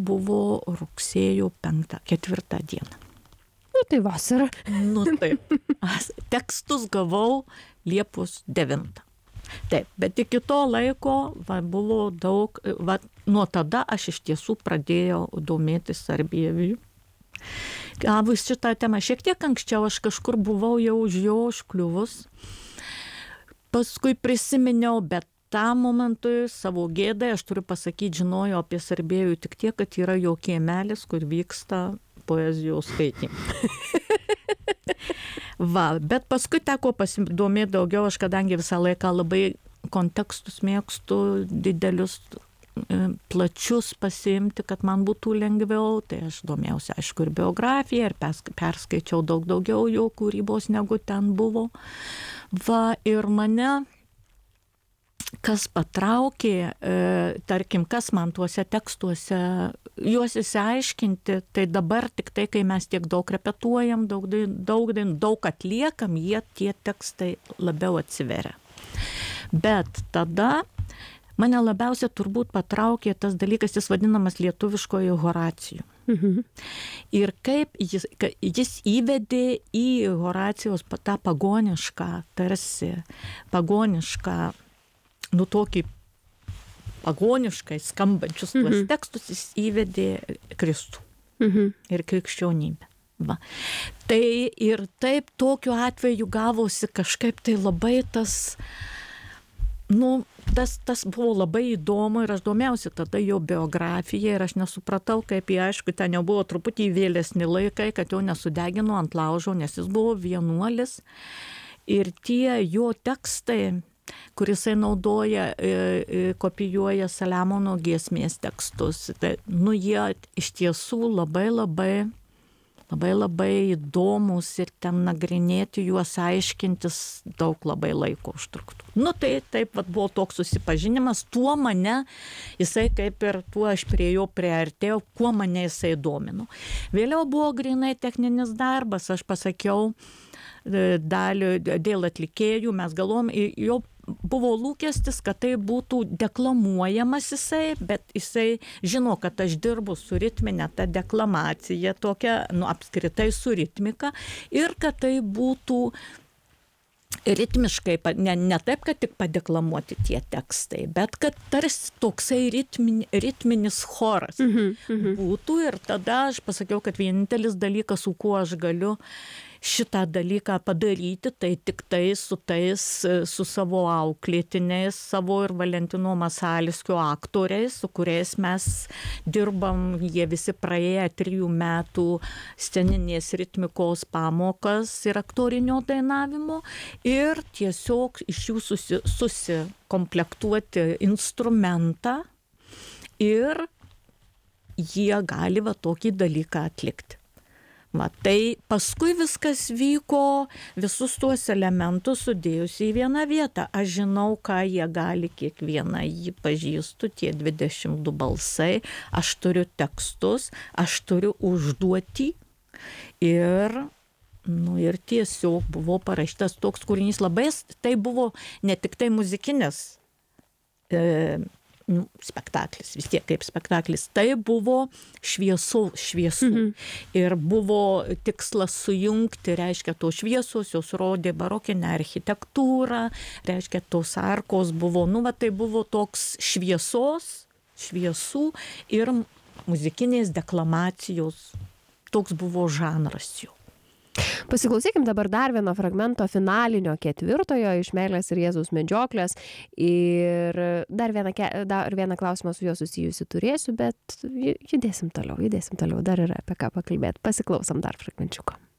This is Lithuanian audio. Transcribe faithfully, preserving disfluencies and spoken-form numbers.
buvo rugsėjo penktą, ketvirtą dieną. Nu, tai vasara. Nu, taip. Aš tekstus gavau Liepos devintą. Taip, bet iki to laiko va, buvo daug, va, nuo tada aš iš tiesų pradėjau domėtis Sarbieviu. Gavus šitą temą šiek tiek anksčiau, aš kažkur buvau jau už jo užkliuvus. Paskui prisiminiau, bet tam momentui savo gėdai, aš turiu pasakyti, žinojau apie Sarbiejų tik tiek, kad yra jo kiemelis, kur vyksta poezijos skaitymai. Va, bet paskui teko pasidomėti daugiau, aš kadangi visą laiką labai kontekstus mėgstu, didelius, plačius pasiimti, kad man būtų lengviau, tai aš domėjausi, aišku, ir biografiją, ir perskaičiau daug daugiau jo kūrybos, negu ten buvo. Va, ir mane kas patraukė, e, tarkim, kas man tuose tekstuose, juos įsiaiškinti, tai dabar tik tai, kai mes tiek daug repetuojam, daug, daug, daug atliekam, jie tie tekstai labiau atsiveria. Bet tada mane labiausiai turbūt patraukė tas dalykas, jis vadinamas lietuviškojo Horacijų. Mhm. Ir kaip jis, jis įvedė į Horacijos tą pagonišką, tarsi pagonišką, nu tokį pagoniškai skambančius tuos mhm. tekstus, jis įvedė Kristų mhm. ir krikščionybę. Va. Tai ir taip tokiu atveju gavosi kažkaip tai labai tas, nu, tas, tas buvo labai įdomu ir aš domėjausi tada jo biografiją ir aš nesupratau, kaip jie, aišku, ten jau buvo truputį vėlesni laikai, kad jo nesudegino ant laužo, nes jis buvo vienuolis ir tie jo tekstai, kuris naudoja, e, e, kopijuoja Saliamono giesmės tekstus. Tai, nu, jie iš tiesų labai labai, labai labai įdomus ir ten nagrinėti juos, aiškintis daug labai laiko užtruktų. Nu, tai taip vat, buvo toks susipažinimas, tuo mane, jisai kaip ir tuo aš prie jo priartėjau, kuo mane jisai domino. Vėliau buvo grinai techninis darbas, aš pasakiau, dalį dėl atlikėjų, mes galvom, jo buvo lūkestis, kad tai būtų deklamuojamas jisai, bet jisai žino, kad aš dirbu su ritminė ta deklamacija, tokia, nu, apskritai su ritmika, ir kad tai būtų ritmiškai, ne, ne taip, kad tik padeklamuoti tie tekstai, bet kad tarsi toksai ritmin, ritminis choras mhm, mhm. būtų, ir tada aš pasakiau, kad vienintelis dalykas, su kuo aš galiu šitą dalyką padaryti, tai tik tai su tais, su savo auklėtiniais, savo ir Valentino Masalskio aktoriais, su kuriais mes dirbam, jie visi praėję trijų metų sceninės ritmikos pamokas ir aktorinio dainavimo, ir tiesiog iš jų susi, susikomplektuoti instrumentą, ir jie gali va tokį dalyką atlikti. Va, tai paskui viskas vyko, visus tuos elementus sudėjus į vieną vietą. Aš žinau, ką jie gali, kiekvieną jį pažįstu, tie dvidešimt du balsai, aš turiu tekstus, aš turiu užduotį ir, nu, ir tiesiog buvo parašytas toks kūrinys labai, tai buvo ne tik tai muzikinis e, nu, spektaklis, vis tiek kaip spektaklis, tai buvo šviesų, šviesų. Mhm. Ir buvo tikslas sujungti, reiškia, tos šviesos, jos rodė barokinę architektūrą, reiškia, tos arkos buvo, nu, va, tai buvo toks šviesos, šviesų ir muzikinės deklamacijos, toks buvo žanras jų. Pasiklausykim dabar dar vieno fragmento finalinio ketvirtojo iš Meilės ir Jėzaus medžioklės, ir dar vieną, dar vieną klausimą su juo susijusi turėsiu, bet judėsim toliau, judėsim toliau, dar yra apie ką pakalbėti. Pasiklausom dar fragmenčiuko.